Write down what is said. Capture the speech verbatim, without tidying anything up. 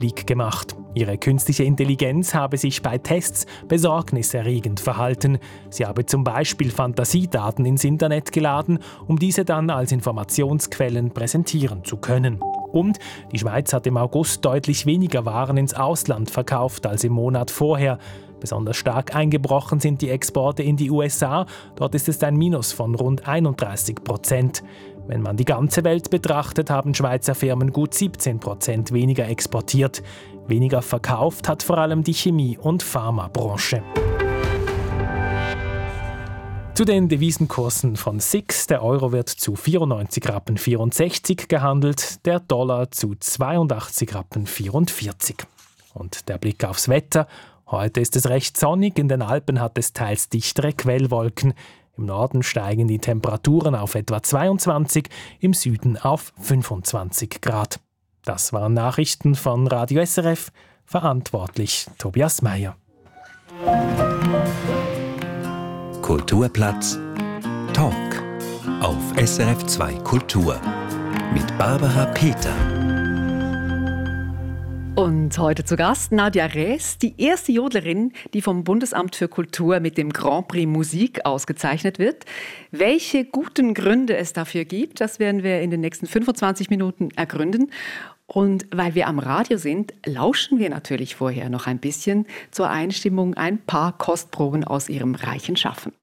Leak gemacht. Ihre künstliche Intelligenz habe sich bei Tests besorgniserregend verhalten. Sie habe zum Beispiel Fantasiedaten ins Internet geladen, um diese dann als Informationsquellen präsentieren zu können. Und die Schweiz hat im August deutlich weniger Waren ins Ausland verkauft als im Monat vorher. Besonders stark eingebrochen sind die Exporte in die U S A. Dort ist es ein Minus von rund einunddreißig Prozent. Wenn man die ganze Welt betrachtet, haben Schweizer Firmen gut siebzehn Prozent weniger exportiert. Weniger verkauft hat vor allem die Chemie- und Pharmabranche. Zu den Devisenkursen von S I X. Der Euro wird zu vierundneunzig Rappen vierundsechzig gehandelt, der Dollar zu zweiundachtzig Rappen vierundvierzig. Und der Blick aufs Wetter. Heute ist es recht sonnig, in den Alpen hat es teils dichtere Quellwolken. Im Norden steigen die Temperaturen auf etwa zweiundzwanzig, im Süden auf fünfundzwanzig Grad. Das waren Nachrichten von Radio S R F, verantwortlich Tobias Meyer. Kulturplatz Talk auf S R F zwei Kultur mit Barbara Peter. Und heute zu Gast Nadja Räs, die erste Jodlerin, die vom Bundesamt für Kultur mit dem Grand Prix Musik ausgezeichnet wird. Welche guten Gründe es dafür gibt, das werden wir in den nächsten fünfundzwanzig Minuten ergründen. Und weil wir am Radio sind, lauschen wir natürlich vorher noch ein bisschen zur Einstimmung ein paar Kostproben aus ihrem reichen Schaffen.